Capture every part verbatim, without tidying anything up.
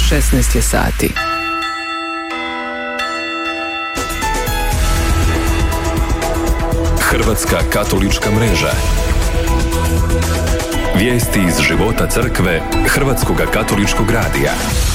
šesnaest je sati. Hrvatska katolička mreža. Vijesti iz života crkve Hrvatskog katoličkog radija.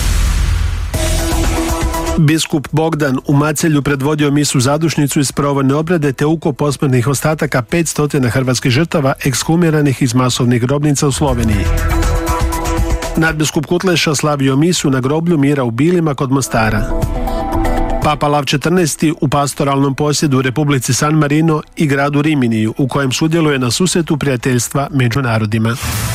Biskup Bogdan u Macelju predvodio misu zadušnicu iz provodne obrade te ukop posmrtnih ostataka petsto hrvatskih žrtava ekshumiranih iz masovnih grobnica u Sloveniji. Nadbiskup Kutleša slavio misu na groblju Mira u Bilima kod Mostara. Papa Lav četrnaesti u pastoralnom posjedu u Republici San Marino i gradu Riminiju, u kojem sudjeluje na susretu prijateljstva među narodima.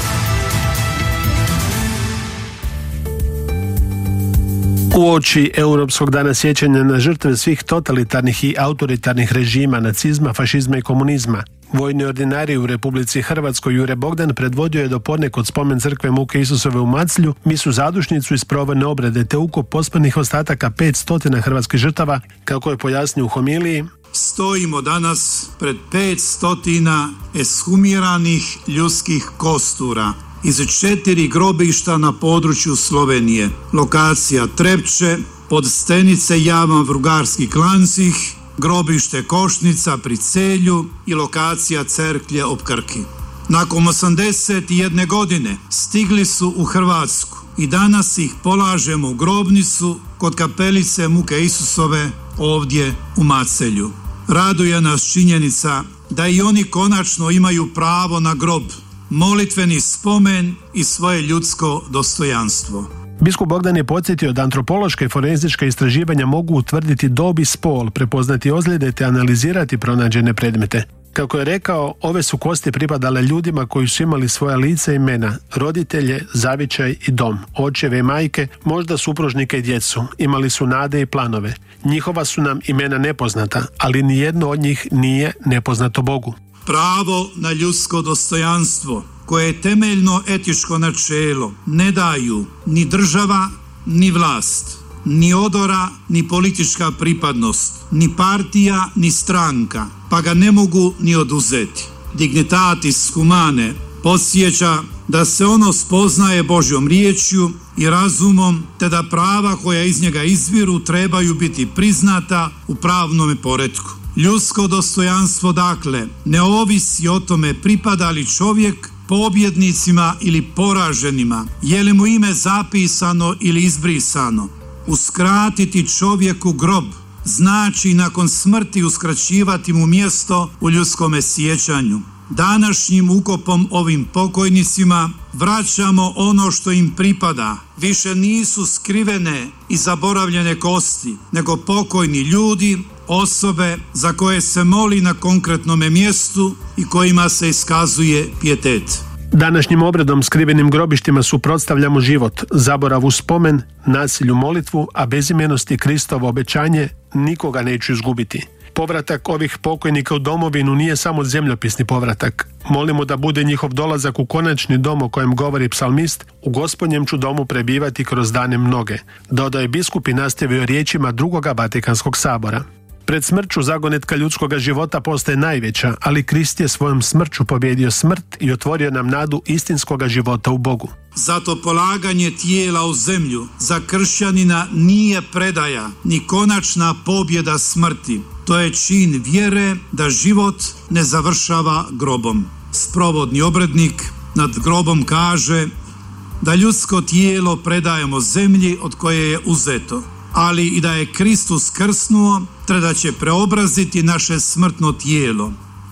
Uoči Europskog dana sjećanja na žrtve svih totalitarnih i autoritarnih režima, nacizma, fašizma i komunizma, vojni ordinarij u Republici Hrvatskoj Jure Bogdan predvodio je dopodne kod spomen crkve Muke Isusove u Maclju misu zadušnicu iz provodne obrade te ukop posmrtnih ostataka petsto hrvatskih žrtava, kako je pojasnio u homiliji. Stojimo danas pred petstotina eshumiranih ljudskih kostura iz četiri grobišta na području Slovenije. Lokacija Trepče, Podstenice, Jama, Vrugarski Klancih, grobište Košnica pri Celju i lokacija Cerklje ob Krki. Nakon osamdeset jedne godine stigli su u Hrvatsku i danas ih polažemo u grobnicu kod kapelice Muke Isusove ovdje u Macelju. Raduje nas činjenica da i oni konačno imaju pravo na grob, molitveni spomen i svoje ljudsko dostojanstvo. Biskup Bogdan je podsjetio da antropološka i forenzička istraživanja mogu utvrditi dob i spol, prepoznati ozljede te analizirati pronađene predmete. Kako je rekao, ove su kosti pripadale ljudima koji su imali svoja lica i imena, roditelje, zavičaj i dom, očeve i majke, možda supružnike i djecu, imali su nade i planove. Njihova su nam imena nepoznata, ali nijedno od njih nije nepoznato Bogu. Pravo na ljudsko dostojanstvo, koje je temeljno etičko načelo, ne daju ni država, ni vlast, ni odora, ni politička pripadnost, ni partija, ni stranka, pa ga ne mogu ni oduzeti. Dignitatis humane podsjeća da se ono spoznaje Božjom riječju i razumom, te da prava koja iz njega izviru trebaju biti priznata u pravnom poretku. Ljudsko dostojanstvo, dakle, ne ovisi o tome pripada li čovjek pobjednicima ili poraženima, je li mu ime zapisano ili izbrisano. Uskratiti čovjeku grob znači nakon smrti uskraćivati mu mjesto u ljudskome sjećanju. Današnjim ukopom ovim pokojnicima vraćamo ono što im pripada. Više nisu skrivene i zaboravljene kosti, nego pokojni ljudi, osobe za koje se moli na konkretnome mjestu i kojima se iskazuje pijetet. Današnjim obredom skrivenim grobištima suprotstavljamo život, zaboravu spomen, nasilju molitvu, a bezimenosti Kristovo obećanje nikoga neću izgubiti. Povratak ovih pokojnika u domovinu nije samo zemljopisni povratak. Molimo da bude njihov dolazak u konačni dom o kojem govori psalmist, u Gospodnjem ću domu prebivati kroz dane mnoge, dodao je biskup i nastavio riječima drugoga Vatikanskog sabora. Pred smrću zagonetka ljudskoga života postaje najveća, ali Krist je svojom smrću pobjedio smrt i otvorio nam nadu istinskoga života u Bogu. Zato polaganje tijela u zemlju za kršćanina nije predaja ni konačna pobjeda smrti. To je čin vjere da život ne završava grobom. Sprovodni obrednik nad grobom kaže da ljudsko tijelo predajemo zemlji od koje je uzeto, ali i da je Kristus krsnuo, te da će preobraziti naše smrtno tijelo.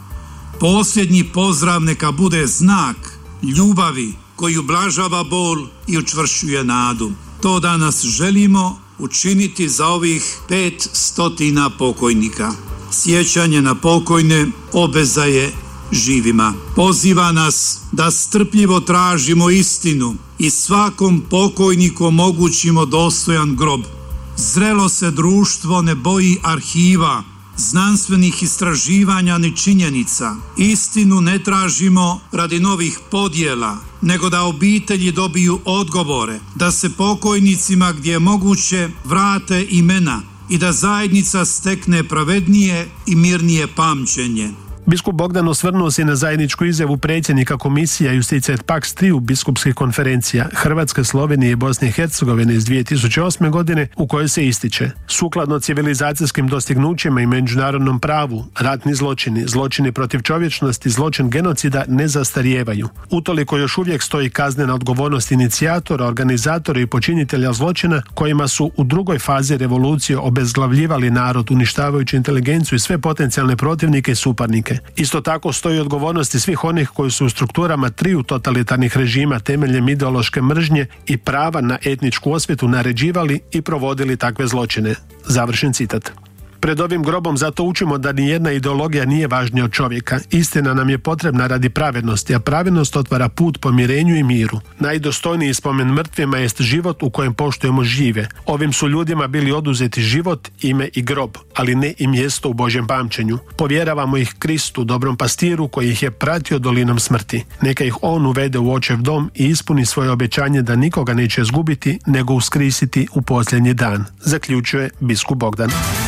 Posljednji pozdrav neka bude znak ljubavi koji ublažava bol i učvršćuje nadu. To danas želimo učiniti za ovih pet stotina pokojnika. Sjećanje na pokojne obveza je živima. Poziva nas da strpljivo tražimo istinu i svakom pokojniku omogućimo dostojan grob. Zrelo se društvo ne boji arhiva, znanstvenih istraživanja ni činjenica. Istinu ne tražimo radi novih podjela, nego da obitelji dobiju odgovore, da se pokojnicima gdje je moguće vrate imena i da zajednica stekne pravednije i mirnije pamćenje. Biskup Bogdan osvrnuo se na zajedničku izjavu predsjednika komisija Justicija et Pax triju biskupskih konferencija Hrvatske, Slovenije i Bosne i Hercegovine iz dvije tisuće osme. godine u kojoj se ističe: sukladno civilizacijskim dostignućima i međunarodnom pravu, ratni zločini, zločini protiv čovječnosti, zločin genocida ne zastarijevaju. Utoliko još uvijek stoji kaznena odgovornost inicijatora, organizatora i počinitelja zločina kojima su u drugoj fazi revolucije obezglavljivali narod, uništavajući inteligenciju i sve potencijalne protivnike i suparnike. Isto tako stoji odgovornosti svih onih koji su u strukturama triju totalitarnih režima temeljem ideološke mržnje i prava na etničku osvetu naređivali i provodili takve zločine. Završen citat. Pred ovim grobom zato učimo da ni jedna ideologija nije važnija od čovjeka. Istina nam je potrebna radi pravednosti, a pravednost otvara put pomirenju i miru. Najdostojniji spomen mrtvima jest život u kojem poštujemo žive. Ovim su ljudima bili oduzeti život, ime i grob, ali ne i mjesto u Božjem pamćenju. Povjeravamo ih Kristu, dobrom pastiru koji ih je pratio dolinom smrti. Neka ih on uvede u očev dom i ispuni svoje obećanje da nikoga neće izgubiti, nego uskrisiti u posljednji dan, zaključuje biskup Bogdan.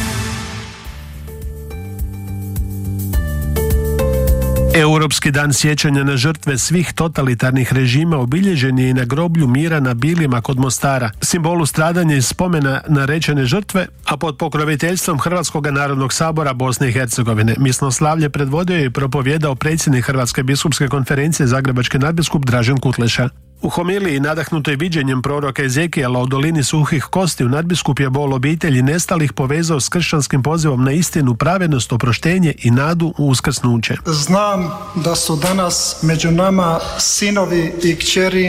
Europski dan sjećanja na žrtve svih totalitarnih režima obilježen je i na groblju mira na Bilima kod Mostara, simbolu stradanja i spomena na rečene žrtve, a pod pokroviteljstvom Hrvatskog narodnog sabora Bosne i Hercegovine. Misnoslavlje predvodio je i propovjedao predsjednik Hrvatske biskupske konferencije zagrebački nadbiskup Dražen Kutleša. U homiliji nadahnutoj viđenjem proroka Ezekijela o dolini suhih kostiju nadbiskup je bol obitelji nestalih povezao s kršćanskim pozivom na istinu, pravednost, oproštenje i nadu u uskrsnuće. Znam da su danas među nama sinovi i kćeri,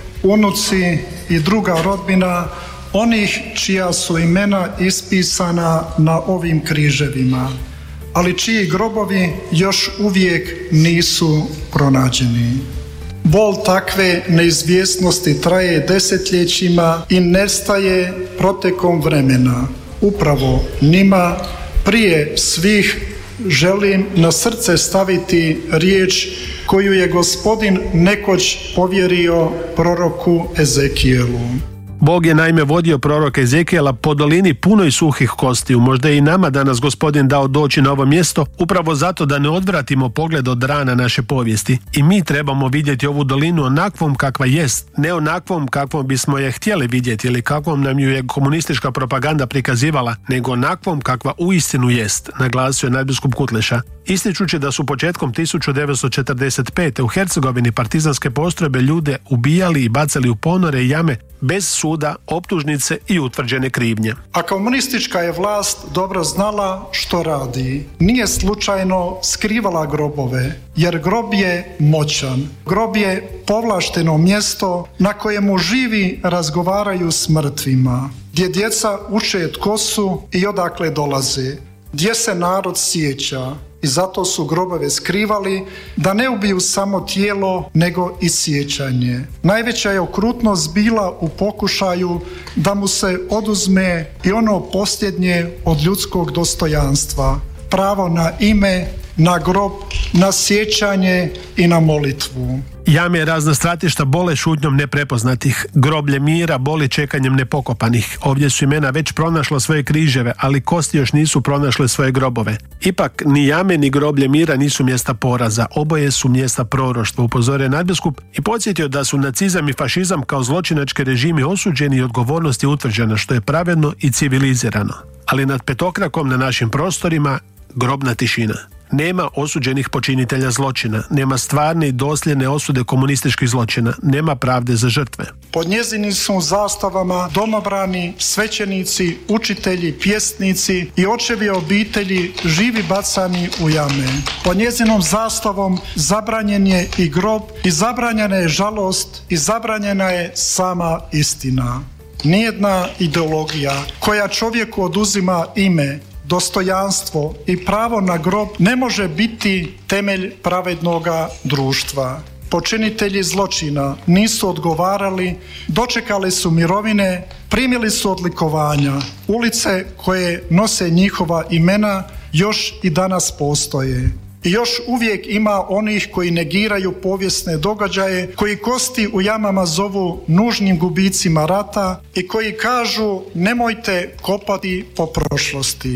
unuci i druga rodbina onih čija su imena ispisana na ovim križevima, ali čiji grobovi još uvijek nisu pronađeni. Bol takve neizvjesnosti traje desetljećima i nestaje protekom vremena. Upravo njima prije svih želim na srce staviti riječ koju je Gospodin nekoć povjerio proroku Ezekijelu. Bog je naime vodio proroka Ezekijela po dolini punoj suhih kostiju. Možda je i nama danas Gospodin dao doći na ovo mjesto upravo zato da ne odvratimo pogled od rana naše povijesti. I mi trebamo vidjeti ovu dolinu onakvom kakva jest, ne onakvom kakvom bismo je htjeli vidjeti ili kakvom nam ju je komunistička propaganda prikazivala, nego onakvom kakva uistinu jest, naglasio je nadbiskup Kutleša. Ističući da su početkom tisuću devetsto četrdeset pete. u Hercegovini partizanske postrojbe ljude ubijali i bacali u ponore i jame bez suda, optužnice i utvrđene krivnje. A komunistička je vlast dobro znala što radi. Nije slučajno skrivala grobove, jer grob je moćan. Grob je povlašteno mjesto na kojemu živi razgovaraju s mrtvima, gdje djeca uče tko su i odakle dolaze, gdje se narod sjeća. I zato su grobove skrivali da ne ubiju samo tijelo, nego i sjećanje. Najveća je okrutnost bila u pokušaju da mu se oduzme i ono posljednje od ljudskog dostojanstva. Pravo na ime, na grob, na sjećanje i na molitvu. Jame razna stratišta bole šutnjom neprepoznatih, groblje mira boli čekanjem nepokopanih. Ovdje su imena već pronašla svoje križeve, ali kosti još nisu pronašle svoje grobove. Ipak ni jame ni groblje mira nisu mjesta poraza, oboje su mjesta proroštva, upozorio nadbiskup i podsjetio da su nacizam i fašizam kao zločinački režimi osuđeni i odgovornost je utvrđena, što je pravedno i civilizirano. Ali nad petokrakom na našim prostorima grobna tišina. Nema osuđenih počinitelja zločina, nema stvarne i dosljedne osude komunističkih zločina, nema pravde za žrtve. Pod njezinim su zastavama domobrani, svećenici, učitelji, pjesnici i očevi obitelji živi bacani u jame. Pod njezinom zastavom zabranjen je i grob i zabranjena je žalost i zabranjena je sama istina. Nijedna ideologija koja čovjeku oduzima ime, dostojanstvo i pravo na grob ne može biti temelj pravednoga društva. Počinitelji zločina nisu odgovarali, dočekali su mirovine, primili su odlikovanja. Ulice koje nose njihova imena još i danas postoje. I još uvijek ima onih koji negiraju povijesne događaje, koji kosti u jamama zovu nužnim gubicima rata i koji kažu nemojte kopati po prošlosti.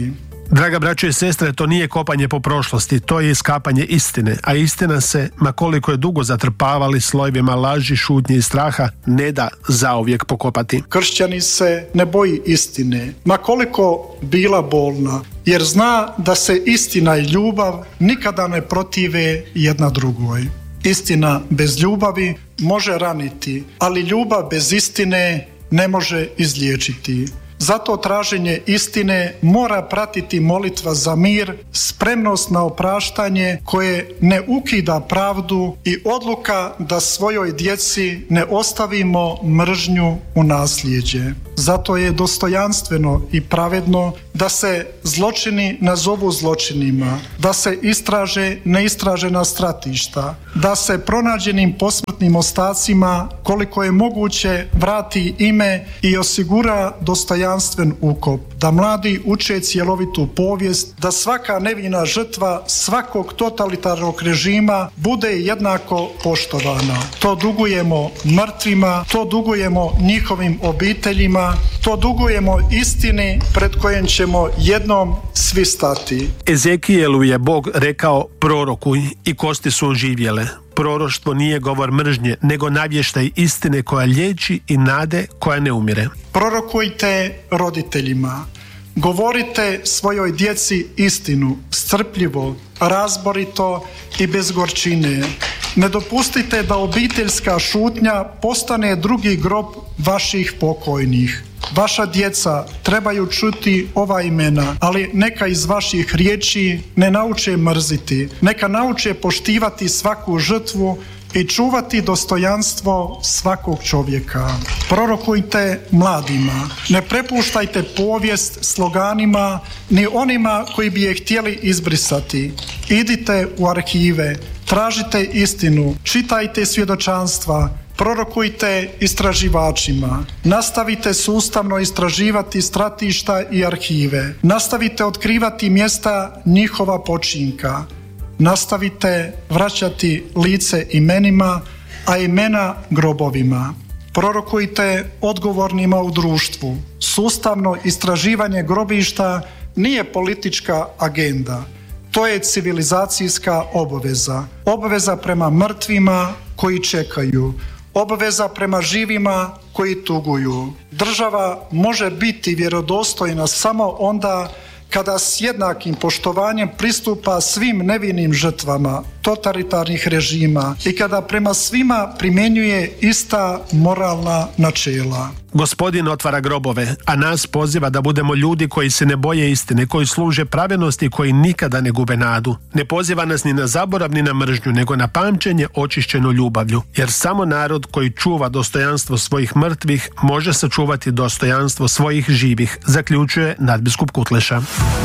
Draga braćo i sestre, to nije kopanje po prošlosti, to je iskapanje istine, a istina se, ma koliko je dugo zatrpavali slojevima laži, šutnje i straha, ne da zauvijek pokopati. Kršćanin se ne boji istine, ma koliko bila bolna, jer zna da se istina i ljubav nikada ne protive jedna drugoj. Istina bez ljubavi može raniti, ali ljubav bez istine ne može izliječiti. Zato traženje istine mora pratiti molitva za mir, spremnost na opraštanje koje ne ukida pravdu i odluka da svojoj djeci ne ostavimo mržnju u nasljeđe. Zato je dostojanstveno i pravedno da se zločini nazovu zločinima, da se istraže neistražena stratišta, da se pronađenim posmrtnim ostacima koliko je moguće vrati ime i osigura dostojanstven ukop, da mladi uče cjelovitu povijest, da svaka nevina žrtva svakog totalitarnog režima bude jednako poštovana. To dugujemo mrtvima, to dugujemo njihovim obiteljima, to dugujemo istini pred kojim ćemo jednom svi stati. Ezekijelu je Bog rekao prorokuj i kosti su oživjele. Proroštvo nije govor mržnje, nego navještaj istine koja liječi i nade koja ne umire. Prorokujte roditeljima. Govorite svojoj djeci istinu, strpljivo, razborito i bez gorčine. Ne dopustite da obiteljska šutnja postane drugi grob vaših pokojnih. Vaša djeca trebaju čuti ova imena, ali neka iz vaših riječi ne nauče mrziti. Neka nauče poštivati svaku žrtvu i čuvati dostojanstvo svakog čovjeka. Prorokujte mladima. Ne prepuštajte povijest sloganima ni onima koji bi je htjeli izbrisati. Idite u arhive, tražite istinu, čitajte svjedočanstva, prorokujte istraživačima. Nastavite sustavno istraživati stratišta i arhive. Nastavite otkrivati mjesta njihova počinka. Nastavite vraćati lice imenima, a imena grobovima. Prorokujte odgovornima u društvu. Sustavno istraživanje grobišta nije politička agenda. To je civilizacijska obaveza. Obaveza prema mrtvima koji čekaju. Obaveza prema živima koji tuguju. Država može biti vjerodostojna samo onda kada s jednakim poštovanjem pristupa svim nevinim žrtvama totalitarnih režima i kada prema svima primjenjuje ista moralna načela. Gospodin otvara grobove, a nas poziva da budemo ljudi koji se ne boje istine, koji služe pravednosti, koji nikada ne gube nadu. Ne poziva nas ni na zaborav ni na mržnju, nego na pamćenje očišćeno ljubavlju, jer samo narod koji čuva dostojanstvo svojih mrtvih može sačuvati dostojanstvo svojih živih, zaključuje nadbiskup Kutleša.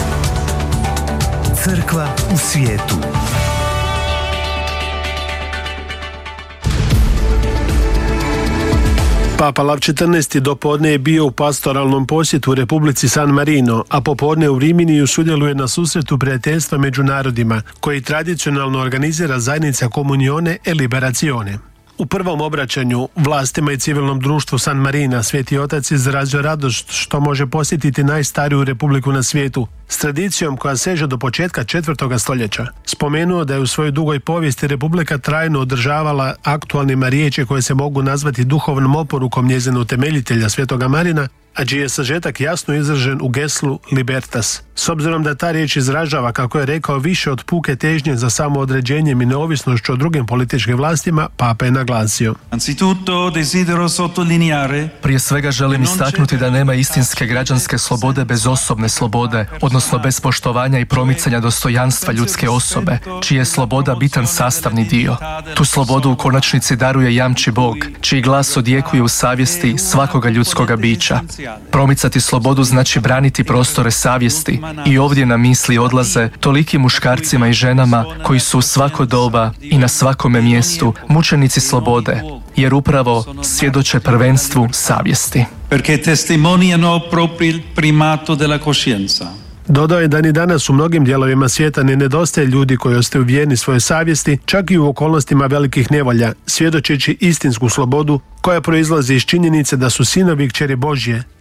Crkva u svijetu. Papa Lav četrnaesti dopodne je bio u pastoralnom posjetu u Republici San Marino, a popodne u Riminiju sudjeluje na susretu prijateljstva među narodima, koji tradicionalno organizira zajednica Komunione e Liberazione. U prvom obraćanju vlastima i civilnom društvu San Marina Sveti Otac izrazio radost što može posjetiti najstariju republiku na svijetu s tradicijom koja seže do početka četvrtoga stoljeća. Spomenuo da je u svojoj dugoj povijesti republika trajno održavala aktualnima riječi koje se mogu nazvati duhovnom oporukom njezinog utemeljitelja Svetoga Marina, a čiji je sažetak jasno izražen u geslu Libertas. S obzirom da ta riječ izražava, kako je rekao, više od puke težnje za samoodređenjem i neovisnošću o drugim političkim vlastima, Papa je naglasio. Prije svega želim istaknuti da nema istinske građanske slobode bez osobne slobode, odnosno bez poštovanja i promicanja dostojanstva ljudske osobe, čija je sloboda bitan sastavni dio. Tu slobodu u konačnici daruje jamči Bog, čiji glas odjekuje u savjesti svakoga ljudskoga bića. Promicati slobodu znači braniti prostore savjesti i ovdje na misli odlaze toliki muškarcima i ženama koji su u svako doba i na svakome mjestu mučenici slobode, jer upravo svjedoče prvenstvu savjesti. Perché testimoniano proprio il primato della coscienza. Dodao je da ni danas u mnogim dijelovima svijeta ne nedostaje ljudi koji ostaju vjerni svoje savjesti, čak i u okolnostima velikih nevolja, svjedočeći istinsku slobodu koja proizlazi iz činjenice da su sinovi i kćeri Božje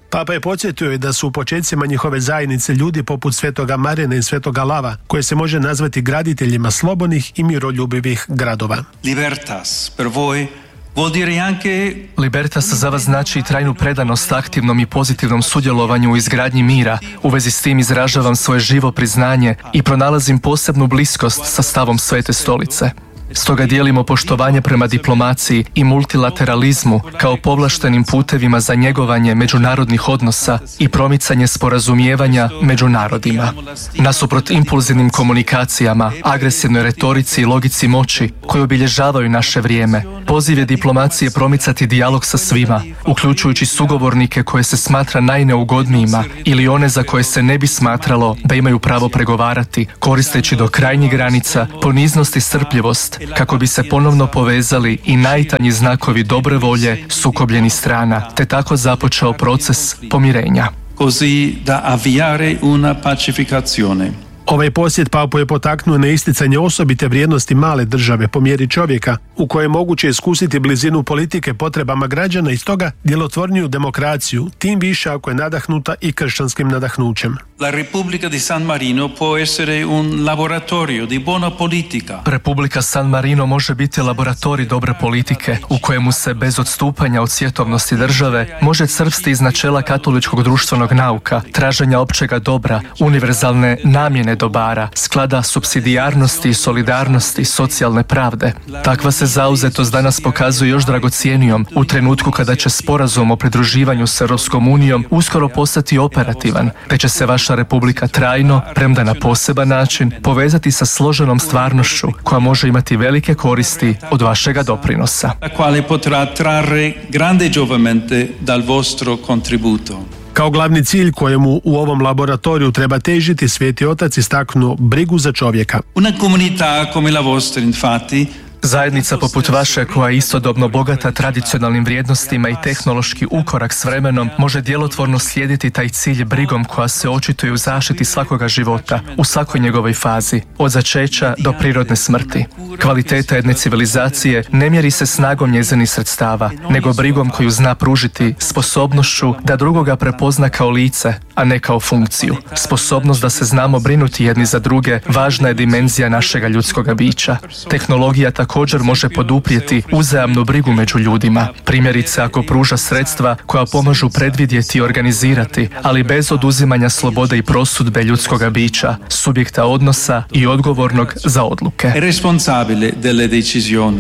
Papa je podsjetio da su u početcima njihove zajednice ljudi poput svetoga Marina i svetoga Lava, koje se može nazvati graditeljima slobodnih i miroljubivih gradova. Libertas per voi vuol dire anche Libertas za vas znači trajnu predanost aktivnom i pozitivnom sudjelovanju u izgradnji mira. U vezi s tim izražavam svoje živo priznanje i pronalazim posebnu bliskost sa stavom Svete Stolice. Stoga dijelimo poštovanje prema diplomaciji i multilateralizmu kao povlaštenim putevima za njegovanje međunarodnih odnosa i promicanje sporazumijevanja među narodima. Nasuprot impulzivnim komunikacijama, agresivnoj retorici i logici moći koje obilježavaju naše vrijeme, poziv je diplomacije promicati dijalog sa svima, uključujući sugovornike koje se smatra najneugodnijima ili one za koje se ne bi smatralo da imaju pravo pregovarati, koristeći do krajnjih granica poniznost i strpljivost kako bi se ponovno povezali i najtanji znakovi dobre volje sukobljenih strana, te tako započeo proces pomirenja. così da avviare una pacificazione. Ovaj posjet papu je potaknuo na isticanje osobite vrijednosti male države po mjeri čovjeka, u kojoj je moguće iskusiti blizinu politike potrebama građana i stoga djelotvorniju demokraciju, tim više ako je nadahnuta i kršćanskim nadahnućem. La Repubblica di San Marino può essere un laboratorio di buona politica. Republika San Marino može biti laboratorij dobre politike u kojemu se bez odstupanja od svjetovnosti države može crpsti iz načela katoličkog društvenog nauka, traženja općega dobra, univerzalne namjene dobara, sklada supsidijarnosti i solidarnosti, socijalne pravde. Takva se zauzetost danas pokazuje još dragocjenijom u trenutku kada će sporazum o pridruživanju s Europskom unijom uskoro postati operativan, te će se vaša republika trajno, premda na poseban način, povezati sa složenom stvarnošću koja može imati velike koristi od vašega doprinosa. La quale potrà trarre grande giovamente dal vostro contributo. Kao glavni cilj kojemu u ovom laboratoriju treba težiti, Sveti Otac istaknuo brigu za čovjeka. Una comunità come la vostra, infatti, Zajednica poput vaše, koja je istodobno bogata tradicionalnim vrijednostima i tehnološki ukorak s vremenom, može djelotvorno slijediti taj cilj brigom koja se očituje u zaštiti svakoga života, u svakoj njegovoj fazi, od začeća do prirodne smrti. Kvaliteta jedne civilizacije ne mjeri se snagom njezinih sredstava, nego brigom koju zna pružiti, sposobnošću da drugoga prepozna kao lice, a ne kao funkciju. Sposobnost da se znamo brinuti jedni za druge važna je dimenzija našega ljudskoga bića. Tehnologija također može poduprijeti uzajamnu brigu među ljudima. Primjerice, ako pruža sredstva koja pomažu predvidjeti i organizirati, ali bez oduzimanja slobode i prosudbe ljudskoga bića, subjekta odnosa i odgovornog za odluke. è responsabile delle decisioni.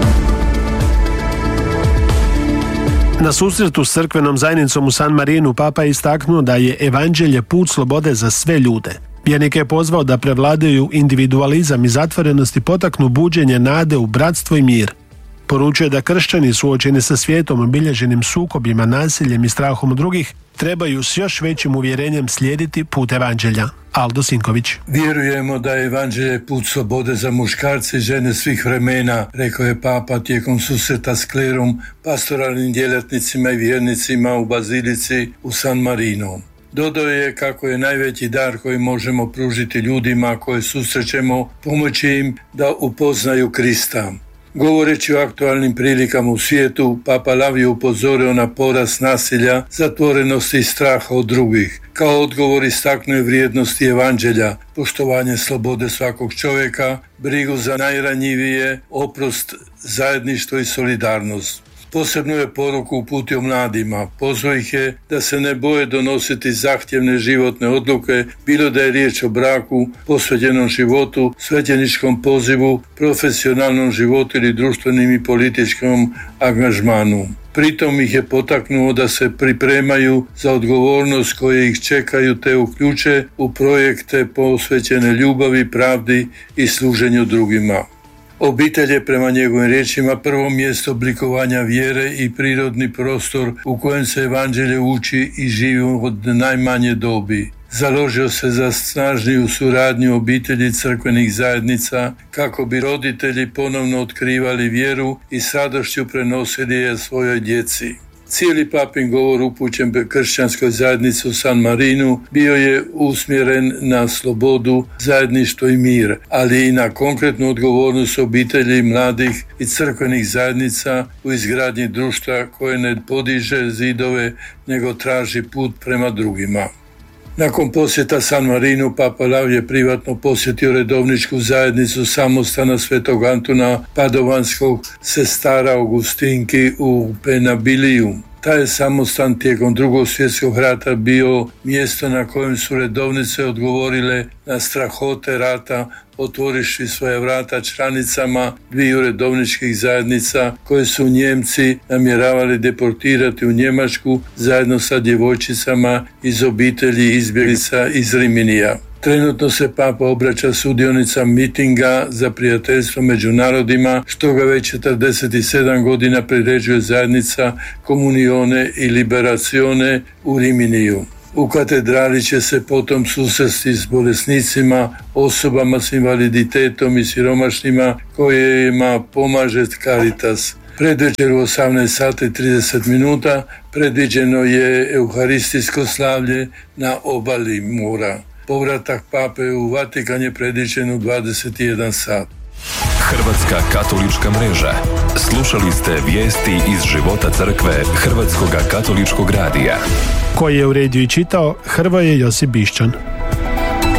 Na susretu s crkvenom zajednicom u San Marinu Papa je istaknuo da je evanđelje put slobode za sve ljude. Vjernike je pozvao da prevladaju individualizam i zatvorenost i potaknu buđenje nade u bratstvo i mir. Poručuje da kršćani suočeni sa svijetom obilježenim sukobima, nasiljem i strahom od drugih trebaju s još većim uvjerenjem slijediti put evanđelja. Aldo Sinković. Vjerujemo da je evanđelje put slobode za muškarce i žene svih vremena, rekao je Papa tijekom susreta s klerom, pastoralnim djelatnicima i vjernicima u bazilici u San Marino. Dodao je kako je najveći dar koji možemo pružiti ljudima koje susrećemo pomoći im da upoznaju Krista. Govoreći o aktualnim prilikama u svijetu, Papa Lav je upozorio na porast nasilja, zatvorenosti i straha od drugih. Kao odgovor istaknuo je vrijednosti evanđelja, poštovanje slobode svakog čovjeka, brigu za najranjivije, oprost, zajedništvo i solidarnost. Posebno je poruku uputio mladima, pozvao ih je da se ne boje donositi zahtjevne životne odluke, bilo da je riječ o braku, posvećenom životu, svećeničkom pozivu, profesionalnom životu ili društvenim i političkom angažmanu. Pritom ih je potaknuo da se pripremaju za odgovornost koje ih čekaju te uključe u projekte posvećene ljubavi, pravdi i služenju drugima. Obitelj je prema njegovim riječima prvo mjesto oblikovanja vjere i prirodni prostor u kojem se evanđelje uči i živi od najmanje dobi. Založio se za snažniju suradnju obitelji crkvenih zajednica kako bi roditelji ponovno otkrivali vjeru i s radošću prenosili je svojoj djeci. Cijeli papin govor upućen kršćanskoj zajednici u San Marinu bio je usmjeren na slobodu, zajedništvo i mir, ali i na konkretnu odgovornost obitelji, mladih i crkvenih zajednica u izgradnji društva koje ne podiže zidove, nego traži put prema drugima. Nakon posjeta San Marinu, Papa Lav je privatno posjetio redovničku zajednicu samostana Svetog Antuna Padovanskog sestara Augustinki u Penabiliju. Taj je samostan tijekom drugog svjetskog rata bio mjesto na kojem su redovnice odgovorile na strahote rata, otvoriši svoje vrata članicama dviju redovničkih zajednica koje su Njemci namjeravali deportirati u Njemačku zajedno sa djevojčicama iz obitelji izbjeglica iz Riminija. Trenutno se Papa obraća sudionica mitinga za prijateljstvo među narodima, što ga već četrdeset sedam godina priređuje zajednica Komunione i Liberacione u Riminiju. U katedrali će se potom susresti s bolesnicima, osobama s invaliditetom i siromašnima kojima pomaže Caritas. Predvečer u osamnaest sati i trideset minuta predviđeno je euharistijsko slavlje na obali mora. Povratak Pape u Vatikan je predviđen u dvadeset jedan sat. Hrvatska katolička mreža. Slušali ste vijesti iz života crkve Hrvatskoga katoličkog radija. Koji je uredio i čitao Hrvoje Josip Bišćan.